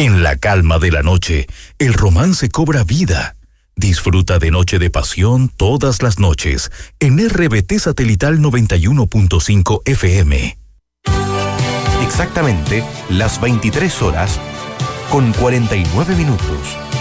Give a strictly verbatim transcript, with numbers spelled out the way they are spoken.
En la calma de la noche, el romance cobra vida. Disfruta de Noche de Pasión todas las noches en R B T Satelital noventa y uno punto cinco F M. Exactamente las veintitrés horas con cuarenta y nueve minutos.